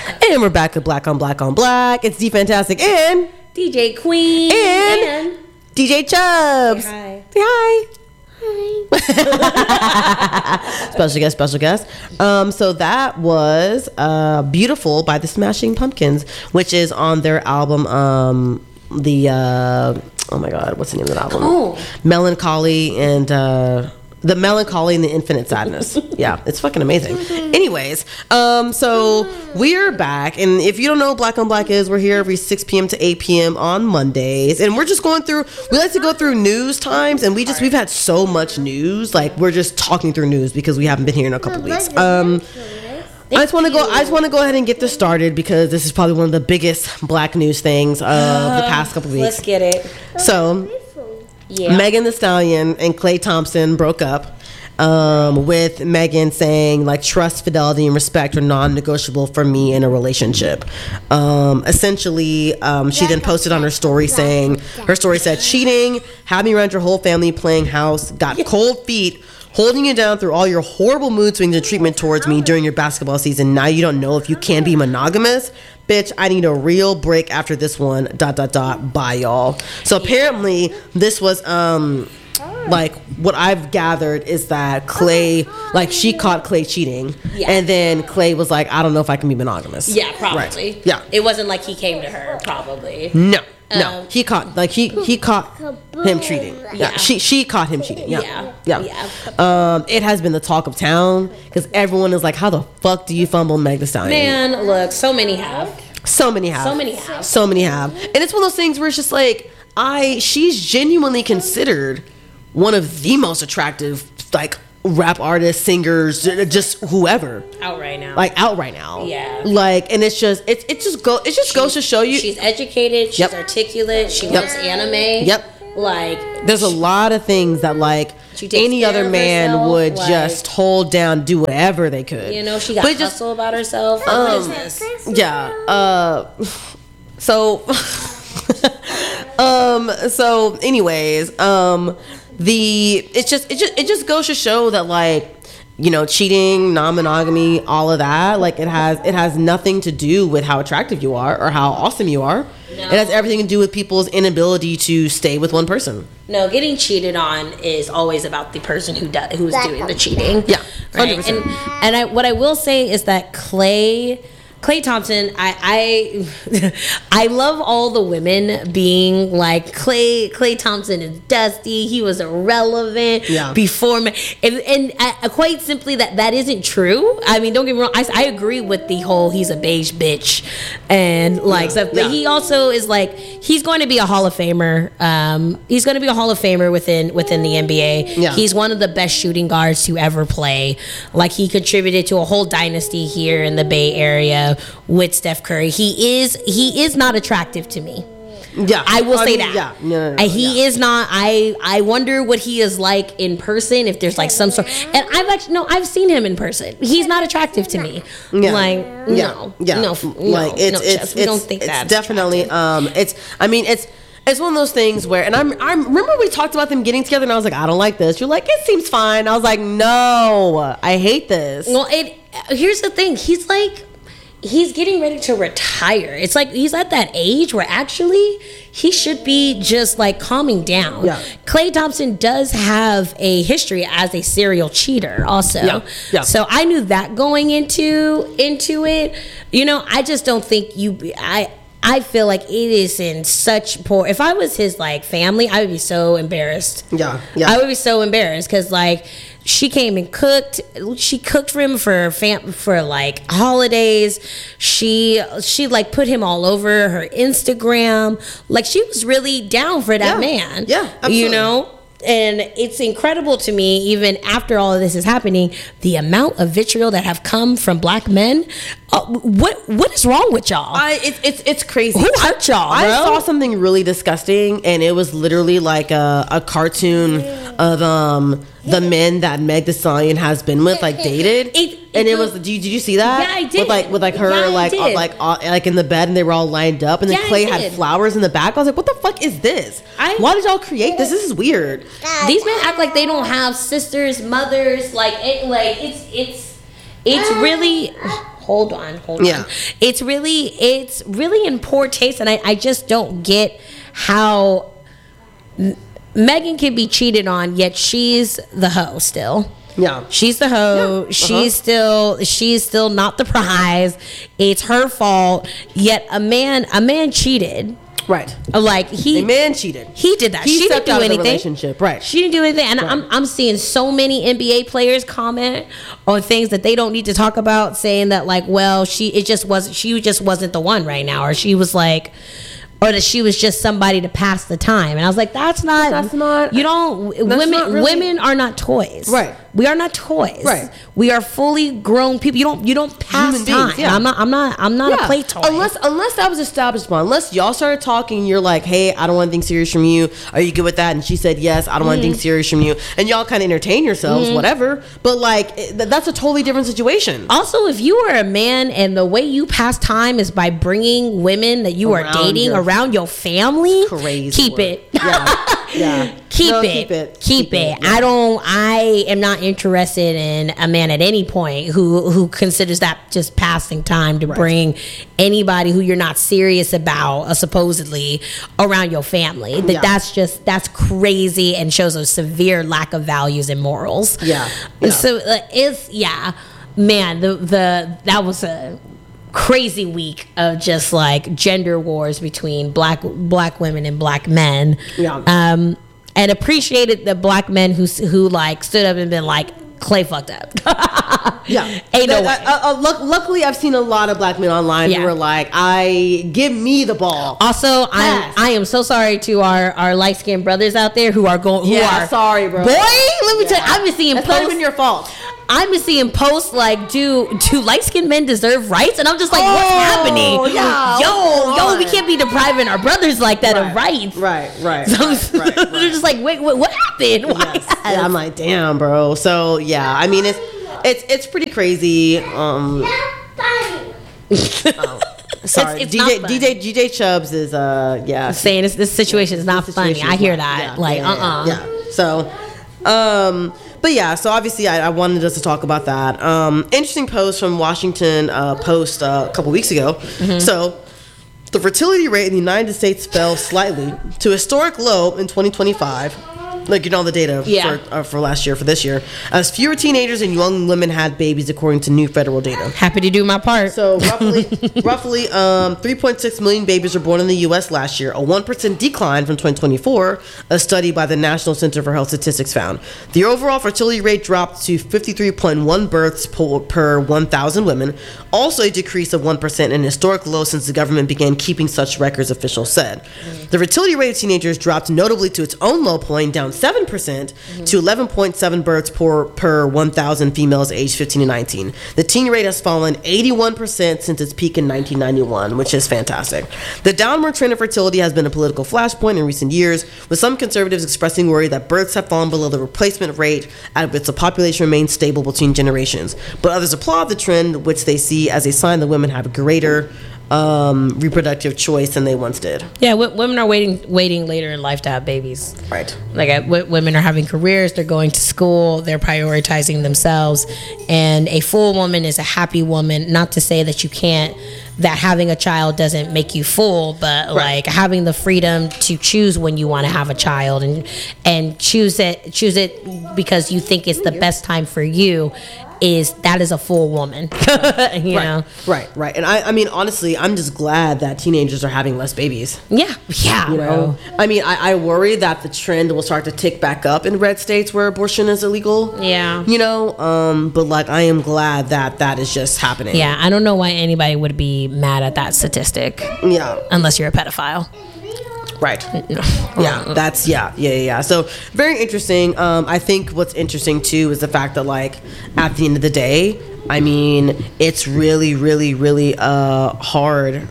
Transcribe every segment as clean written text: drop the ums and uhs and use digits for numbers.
And we're back at Black on Black on Black. It's D Fantastic and DJ Queen and DJ Chubbs. Say hi. Say hi. Special guest. So that was Beautiful by the Smashing Pumpkins, which is on their album, oh my God, what's the name of the album? Melancholy and The Melancholy and the Infinite Sadness. Yeah, it's fucking amazing. Anyways, so we're back, and if you don't know what Black on Black is, we're here every 6 p.m. to 8 p.m. on Mondays, and we're just going through, we like to go through news times, and we've had so much news, like we're just talking through news because we haven't been here in a couple weeks. I just want to go ahead and get this started because this is probably one of the biggest black news things of the past couple weeks. Let's get it. So, Megan Thee Stallion and Klay Thompson broke up, with Megan saying like trust, fidelity, and respect are non-negotiable for me in a relationship. Essentially, she then posted on her story saying, her story said, cheating, had me around your whole family, playing house, got cold feet, holding you down through all your horrible mood swings and treatment towards me during your basketball season. Now you don't know if you can be monogamous. Bitch, I need a real break after this one. ... Bye, y'all. So apparently, this was like what I've gathered is that Klay, like she caught Klay cheating, and then Klay was like, I don't know if I can be monogamous. Yeah, probably. Right. Yeah, it wasn't like he came to her. Probably. No, he caught he caught him cheating. Yeah, she caught him cheating. Yeah. It has been the talk of town because everyone is like, how the fuck do you fumble Meg Thee Stallion? Man, look, so many have. And it's one of those things where it's just like, she's genuinely considered one of the most attractive like rap artists, singers, just whoever out right now. Yeah. Like, and it just goes to show you she's educated, she's articulate, she loves anime. Like, there's a lot of things that like any other man would just hold down, do whatever they could. You know, she got hustle about herself. What is this? Yeah. So anyways, it just goes to show that like, you know, cheating, non-monogamy, all of that, like it has nothing to do with how attractive you are or how awesome you are. No. It has everything to do with people's inability to stay with one person. No, getting cheated on is always about the person who's doing the cheating. Yeah, 100%. Right? And what I will say is that Klay Thompson, I love all the women being like Klay Thompson is dusty. He was irrelevant before me, and quite simply that isn't true. I mean, don't get me wrong. I agree with the whole he's a beige bitch and like stuff, but he also is like he's going to be a Hall of Famer. He's going to be a Hall of Famer within the NBA. Yeah. He's one of the best shooting guards to ever play. Like he contributed to a whole dynasty here in the Bay Area with Steph Curry. He is not attractive to me. Yeah, I will say that. Yeah, no, he is not. I wonder what he is like in person. If there's like some sort, and I've seen him in person. He's not attractive to me. Yeah. Like no, we don't think that. It's definitely It's one of those things where, and I remember we talked about them getting together, and I was like, I don't like this. You're like, it seems fine. I was like, no, I hate this. Well, here's the thing. He's getting ready to retire. It's like he's at that age where actually he should be just like calming down. Yeah. Klay Thompson does have a history as a serial cheater also. Yeah. So I knew that going into it. You know, I just don't think I feel like it is in such poor. If I was his like family, I would be so embarrassed. Yeah. I would be so embarrassed because like she came and cooked. She cooked for him for like holidays. She like put him all over her Instagram. Like she was really down for that man. Yeah, absolutely. You know. And it's incredible to me, even after all of this is happening, the amount of vitriol that have come from black men. What is wrong with y'all? It's crazy. Who hurt y'all? I saw something really disgusting, and it was literally like a cartoon of the men that Meg Thee Stallion has been with, like dated. It was. Did you see that? Yeah, I did. With her like in the bed, and they were all lined up, and then Klay had flowers in the back. I was like, what the fuck is this? Why did y'all create this? This is weird. These men act like they don't have sisters, mothers. Like it's really. hold on. It's really in poor taste, and I just don't get how Megan can be cheated on, yet she's the hoe still. Yeah, she's the hoe. Yeah. She's still not the prize. It's her fault. Yet a man cheated. Right. Like a man cheated. He did that. She didn't do anything. Relationship. Right. She didn't do anything. And right. I'm seeing so many NBA players comment on things that they don't need to talk about, saying that like, well, she just wasn't the one right now, or she was like, or that she was just somebody to pass the time. And I was like, that's not you don't women are not toys. Right. We are not toys. Right. We are fully grown people. You don't pass human time. Beings, yeah. I'm not a play toy. Unless that was established upon. Unless y'all started talking, you're like, hey, I don't want anything serious from you. Are you good with that? And she said yes, I don't want anything serious from you. And y'all kind of entertain yourselves, whatever. But like that's a totally different situation. Also, if you are a man and the way you pass time is by bringing women that you are dating around your family, crazy. Keep it. Yeah. Keep it. I am not interested in a man at any point who considers that just passing time to bring anybody who you're not serious about, supposedly, around your family. That's crazy and shows a severe lack of values and morals. Yeah. So man, that was a crazy week of just like gender wars between black women and black men. Yeah. And appreciated the black men who like stood up and been like, Clay fucked up. Yeah. Ain't no way. Luckily, I've seen a lot of black men online who were like, give me the ball. Also, I am so sorry to our light-skinned brothers out there who are sorry, bro. Boy, let me tell you, I've been seeing posts. That's not even your fault. I've been seeing posts like, do light-skinned men deserve rights? And I'm just like, what's happening? Yeah, yo, we can't be depriving our brothers like that of rights. Right. They're just like, wait, what happened? Yes. Yeah, I'm like, damn, bro. So yeah, I mean, it's pretty crazy. Sorry, it's DJ Chubbs is saying this situation is not funny. I hear that. Yeah. So, but yeah, so obviously I wanted us to talk about that. Interesting post from Washington Post a couple weeks ago. Mm-hmm. So the fertility rate in the United States fell slightly to a historic low in 2025. Like, you know, the data for last year, for this year, as fewer teenagers and young women had babies, according to new federal data. Happy to do my part. So roughly 3.6 million babies were born in the U.S. last year, a 1% decline from 2024, a study by the National Center for Health Statistics found. The overall fertility rate dropped to 53.1 births per 1,000 women, also a decrease of 1% and a historic low since the government began keeping such records, officials said. The fertility rate of teenagers dropped notably to its own low point, down 7% to 11.7 births per 1,000 females aged 15 to 19. The teen rate has fallen 81% since its peak in 1991, which is fantastic. The downward trend of fertility has been a political flashpoint in recent years, with some conservatives expressing worry that births have fallen below the replacement rate at which the population remains stable between generations. But others applaud the trend, which they see as a sign that women have a greater reproductive choice than they once did. Yeah, women are waiting later in life to have babies. Right. Like women are having careers, they're going to school, they're prioritizing themselves, and a full woman is a happy woman. Not to say that that having a child doesn't make you full, but like having the freedom to choose when you want to have a child and choose it because you think it's the best time for you. That is a full woman. you know? Right. And I mean, honestly, I'm just glad that teenagers are having less babies. Yeah. You know? I mean, I worry that the trend will start to tick back up in red states where abortion is illegal. Yeah. You know? But like, I am glad that is just happening. Yeah. I don't know why anybody would be mad at that statistic. Yeah. Unless you're a pedophile. Right. Yeah. That's yeah. So very interesting. I think what's interesting too is the fact that like at the end of the day, I mean, it's really, really, really hard.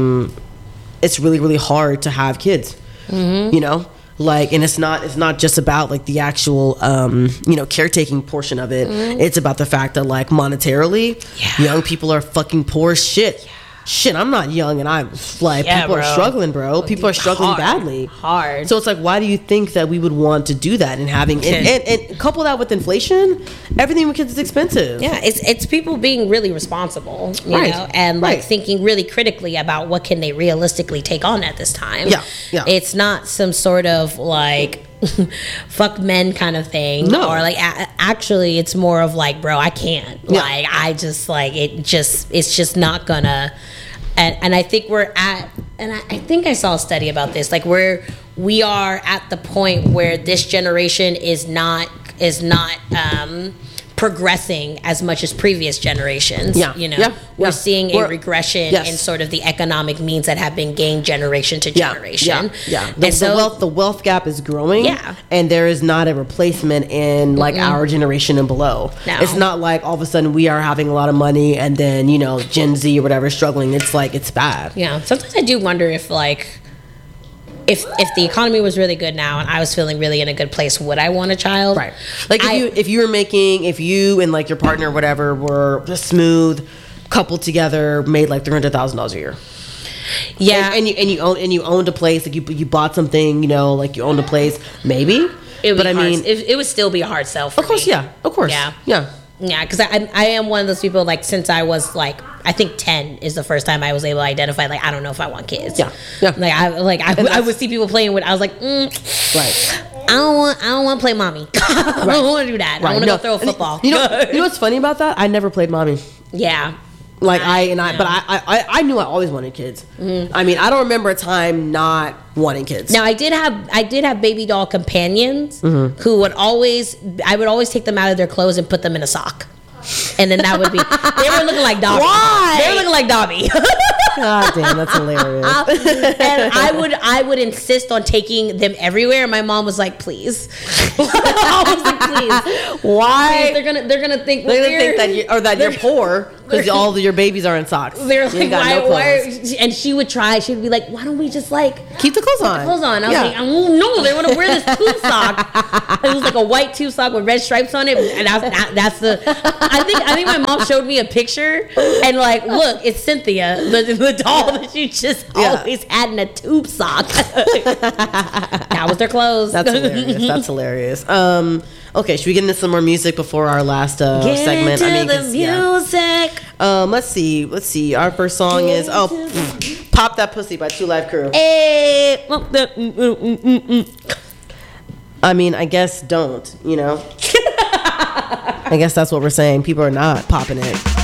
It's really, really hard to have kids. Mm-hmm. You know? Like, and it's not just about like the actual caretaking portion of it. Mm-hmm. It's about the fact that like monetarily, young people are fucking poor as shit. shit, I'm not young, and I'm like, people are struggling, bro. People are struggling badly. Hard. So it's like, why do you think that we would want to do that? And having and couple that with inflation, everything with kids is expensive. Yeah, it's people being really responsible, you know, and like thinking really critically about what can they realistically take on at this time. Yeah. It's not some sort of like fuck men kind of thing. No. Or like actually it's more of like, bro, I can't. Yeah. Like I just like it's just not gonna. And I think we're at, and I think I saw a study about this, like we are at the point where this generation is not progressing as much as previous generations. We're seeing a regression in sort of the economic means that have been gained generation to generation. The wealth gap is growing. And there is not a replacement in like our generation and below. No. It's not like all of a sudden we are having a lot of money and then, you know, Gen Z or whatever is struggling. It's like, it's bad. Yeah. Sometimes I do wonder if like, if the economy was really good now and I was feeling really in a good place, would I want a child? Right. Like if you and like your partner or whatever were just smooth, coupled together, made like $300,000 a year. Yeah. And you owned a place, like you bought something, you know, like you owned a place, maybe. It would still be a hard sell for me. Of course. Yeah, because I am one of those people, like, since I was, like, I think 10 is the first time I was able to identify, like, I don't know if I want kids. Yeah. I would see people playing with, I was like, right. I don't want to play mommy. I don't want to do that. I want to go throw a football. You know what's funny about that? I never played mommy. Yeah. Like I knew I always wanted kids. Mm-hmm. I mean, I don't remember a time not wanting kids. Now I did have baby doll companions who would I would always take them out of their clothes and put them in a sock. And then that would be, they were looking like Dobby. Why? They were looking like Dobby. God damn, that's hilarious. And I would insist on taking them everywhere. And my mom was like, please. I was like, please. Why? Please, they're gonna think that you're poor because all of your babies are in socks. They're like, why? And she would be like, why don't we just like keep the clothes on? I was like, oh no, they want to wear this tube sock. It was like a white tube sock with red stripes on it, and that's the. I think my mom showed me a picture and like, look, it's Cynthia, the doll that you just always had in a tube sock. That was their clothes. That's hilarious. Okay, should we get into some more music before our last segment? Music. Let's see. Our first song is "Pop That Pussy" by 2 Live Crew. Hey. I mean, I guess don't. You know. I guess that's what we're saying. People are not popping it.